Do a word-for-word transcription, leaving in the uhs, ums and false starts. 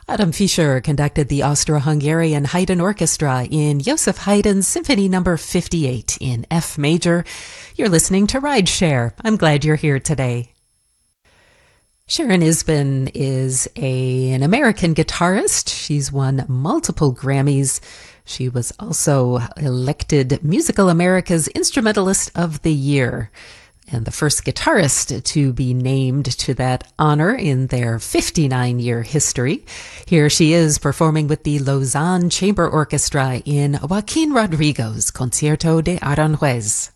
Adam Fischer conducted the Austro-Hungarian Haydn Orchestra in Joseph Haydn's Symphony Number fifty-eight in F major. You're listening to Rideshare. I'm glad you're here today. Sharon Isbin is a, an American guitarist. She's won multiple Grammys. She was also elected Musical America's Instrumentalist of the Year, and the first guitarist to be named to that honor in their fifty-nine-year history. Here she is performing with the Lausanne Chamber Orchestra in Joaquin Rodrigo's Concierto de Aranjuez.